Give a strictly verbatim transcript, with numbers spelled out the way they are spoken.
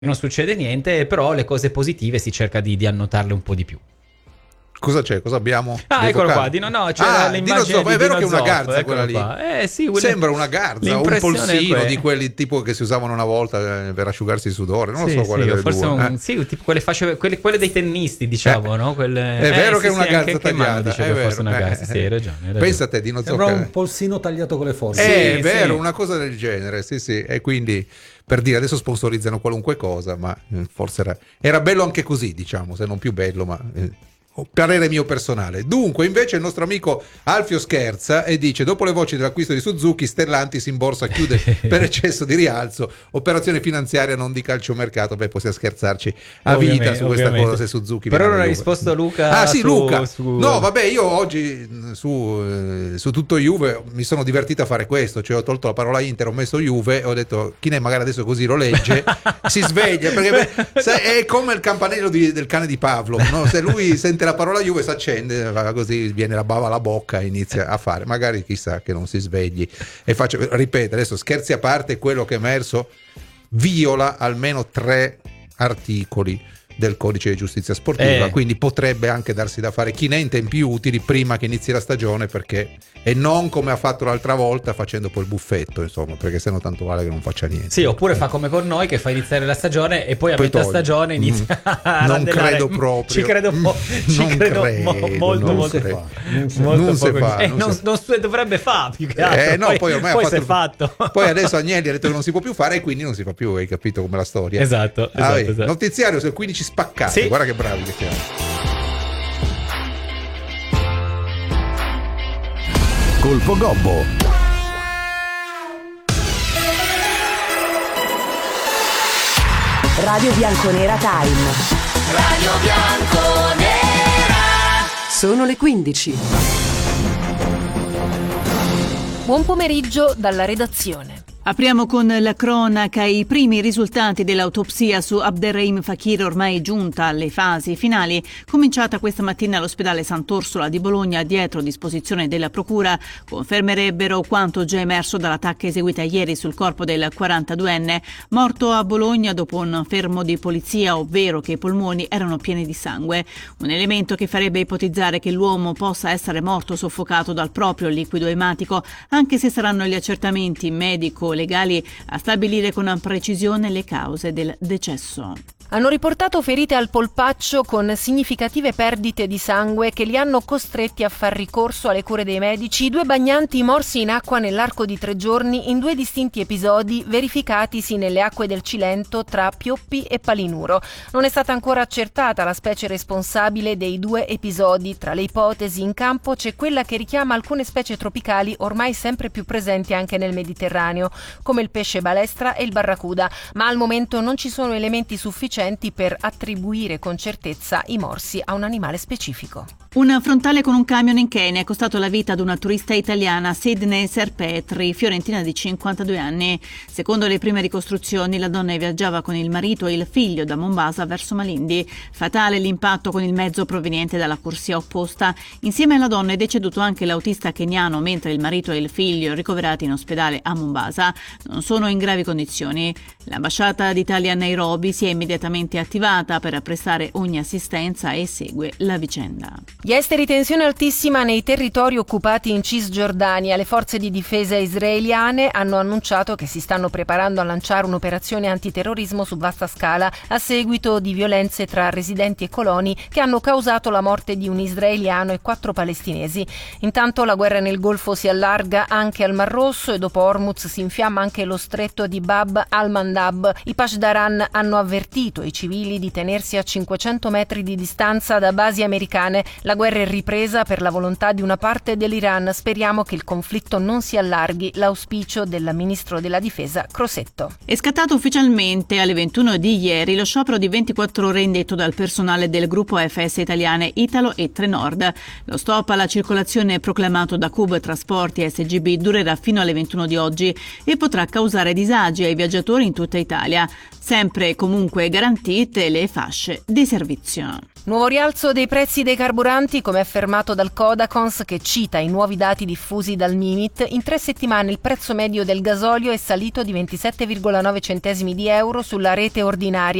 non succede niente, però le cose positive si cerca di, di annotarle un po' di più. Cosa c'è? Cosa abbiamo? Ah, eccolo qua. Dino, no, c'è ah, l'immagine Dino, è vero che è una garza quella lì. Eh, sì, quelle... Sembra una garza, un polsino di quelli tipo che si usavano una volta per asciugarsi il sudore. Non sì, lo so quale sì, delle forse due. un, eh. sì, tipo quelle fasce, quelle, quelle dei tennisti, diciamo, eh. no? Quelle... È vero eh, che sì, è una sì, garza anche, tagliata. Anche dice è che vero. fosse una garza. Eh. Sì, hai ragione, hai ragione. Pensa a te, Dino Zucca. Sembra un polsino tagliato con le forze. Eh, sì, è vero, sì. una cosa del genere. Sì, sì. E quindi per dire adesso sponsorizzano qualunque cosa, ma forse era, era bello anche così, diciamo, se non più bello, ma. Eh. Parere mio personale. Dunque invece il nostro amico Alfio scherza e dice: dopo le voci dell'acquisto di Suzuki, Stellantis in borsa chiude per eccesso di rialzo, operazione finanziaria non di calciomercato. Beh, possiamo scherzarci a Ovviamente, vita su questa ovviamente. cosa se Suzuki. Però non ha Juve. risposto Luca. Ah sì, su, Luca su... No vabbè, io oggi su, eh, su tutto Juve mi sono divertito a fare questo. Cioè ho tolto la parola Inter, ho messo Juve, ho detto chi ne magari adesso così lo legge si sveglia, perché se, è come il campanello di, del cane di Pavlov, no? Se lui sente la parola Juve si accende, va così, viene la bava alla bocca e inizia a fare, magari chissà che non si svegli e faccia, ripeto adesso scherzi a parte, quello che è emerso viola almeno tre articoli del codice di giustizia sportiva, eh. quindi potrebbe anche darsi da fare chi ne in tempi utili prima che inizi la stagione, perché e non come ha fatto l'altra volta facendo poi il buffetto, insomma, perché sennò tanto vale che non faccia niente. Sì, oppure fa come con noi che fa iniziare la stagione e poi a Poi metà togli. stagione inizia mm. a non raddelare. credo proprio, ci credo, mo- ci non credo, credo, mo- molto non molto si fa. fa. Non si molto non si poco. fa, Eh, non non, si- non si dovrebbe fare più che altro. Eh, no, poi, poi ormai poi ha si è fatto, fatto. poi adesso Agnelli ha detto che non si può più fare e quindi non si fa più, hai capito come la storia. Esatto, esatto, ah, esatto. Notiziario sul quindici spaccate, sì. Guarda che bravi che siamo. Colpo Gobbo. Radio Bianconera Time. Radio Bianconera. Sono le quindici. Buon pomeriggio dalla redazione. Apriamo con la cronaca. I primi risultati dell'autopsia su Abderrahim Fakir, ormai giunta alle fasi finali, cominciata questa mattina all'ospedale Sant'Orsola di Bologna dietro disposizione della procura, confermerebbero quanto già emerso dall'attacco eseguita ieri sul corpo del quarantaduenne, morto a Bologna dopo un fermo di polizia, ovvero che i polmoni erano pieni di sangue. Un elemento che farebbe ipotizzare che l'uomo possa essere morto soffocato dal proprio liquido ematico, anche se saranno gli accertamenti medico legali a stabilire con precisione le cause del decesso. Hanno riportato ferite al polpaccio con significative perdite di sangue che li hanno costretti a far ricorso alle cure dei medici due bagnanti morsi in acqua nell'arco di tre giorni in due distinti episodi verificatisi nelle acque del Cilento tra Pioppi e Palinuro. Non è stata ancora accertata la specie responsabile dei due episodi. Tra le ipotesi in campo c'è quella che richiama alcune specie tropicali ormai sempre più presenti anche nel Mediterraneo, come il pesce balestra e il barracuda, ma al momento non ci sono elementi sufficienti per attribuire con certezza i morsi a un animale specifico. Un frontale con un camion in Kenya è costato la vita ad una turista italiana, Sidney Serpetri, fiorentina di cinquantadue anni. Secondo le prime ricostruzioni, la donna viaggiava con il marito e il figlio da Mombasa verso Malindi. Fatale l'impatto con il mezzo proveniente dalla corsia opposta. Insieme alla donna è deceduto anche l'autista keniano, mentre il marito e il figlio, ricoverati in ospedale a Mombasa, non sono in gravi condizioni. L'ambasciata d'Italia a Nairobi si è immediatamente attivata per prestare ogni assistenza e segue la vicenda. Gli esteri tensione altissima nei territori occupati in Cisgiordania. Le forze di difesa israeliane hanno annunciato che si stanno preparando a lanciare un'operazione antiterrorismo su vasta scala a seguito di violenze tra residenti e coloni che hanno causato la morte di un israeliano e quattro palestinesi. Intanto la guerra nel Golfo si allarga anche al Mar Rosso e dopo Hormuz si infiamma anche lo stretto di Bab al-Mandab. I Pashdaran hanno avvertito i civili di tenersi a cinquecento metri di distanza da basi americane. La guerra è ripresa per la volontà di una parte dell'Iran. Speriamo che il conflitto non si allarghi. L'auspicio del ministro della difesa Crosetto. È scattato ufficialmente alle ventuno di ieri lo sciopero di ventiquattro ore indetto dal personale del gruppo A F S Italiane Italo e Trenord. Lo stop alla circolazione proclamato da Cub Trasporti S G B durerà fino alle ventuno di oggi e potrà causare disagi ai viaggiatori in tutta Italia, sempre e comunque garantite le fasce di servizio. Nuovo rialzo dei prezzi dei carburanti, come affermato dal Codacons, che cita i nuovi dati diffusi dal Mimit. In tre settimane il prezzo medio del gasolio è salito di ventisette virgola nove centesimi di euro sulla rete ordinaria,